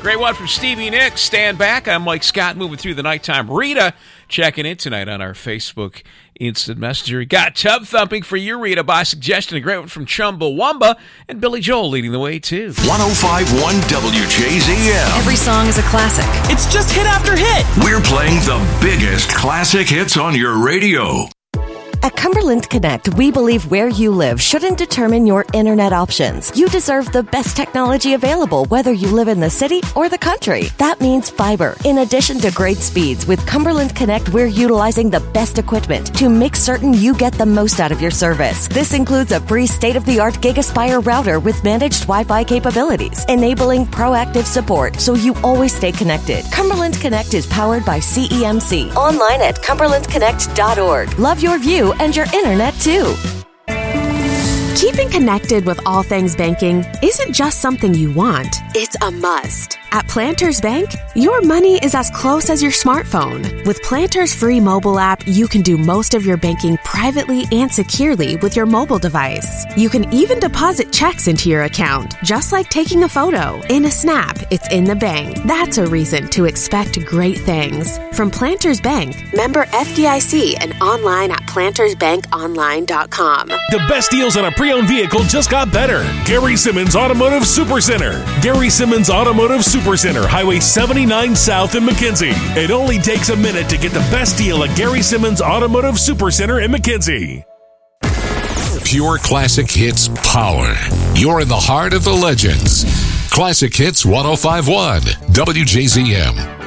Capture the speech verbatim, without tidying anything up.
Great one from Stevie Nicks. Stand back. I'm Mike Scott, moving through the nighttime. Rita checking in tonight on our Facebook Instant Messenger. Got Tub Thumping for you, Rita, by suggestion. A great one from Chumbawamba, and Billy Joel leading the way, too. one oh five point one W J Z M. Every song is a classic. It's just hit after hit. We're playing the biggest classic hits on your radio. At Cumberland Connect, we believe where you live shouldn't determine your internet options. You deserve the best technology available, whether you live in the city or the country. That means fiber. In addition to great speeds, with Cumberland Connect, we're utilizing the best equipment to make certain you get the most out of your service. This includes a free state-of-the-art GigaSpire router with managed Wi-Fi capabilities, enabling proactive support so you always stay connected. Cumberland Connect is powered by C E M C. Online at cumberland connect dot org. Love your view and your internet, too. Keeping connected with all things banking isn't just something you want, it's a must. At Planters Bank, your money is as close as your smartphone. With Planters' free mobile app, you can do most of your banking privately and securely with your mobile device. You can even deposit checks into your account, just like taking a photo. In a snap, it's in the bank. That's a reason to expect great things. From Planters Bank, member F D I C, and online at planters bank online dot com. The best deals on a pre-owned vehicle just got better. Gary Simmons Automotive Supercenter. Gary Simmons Automotive Supercenter, Highway seventy-nine South in McKenzie. It only takes a minute to get the best deal at Gary Simmons Automotive Supercenter in McKenzie. Pure classic hits power. You're in the heart of the legends. Classic Hits one oh five point one W J Z M.